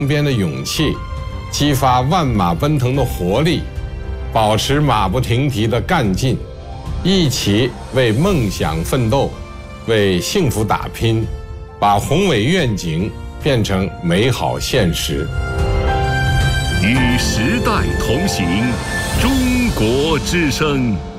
边的勇气，激发万马奔腾的活力，保持马不停蹄的干劲，一起为梦想奋斗，为幸福打拼，把宏伟愿景变成美好现实。 与时代同行，中国之声。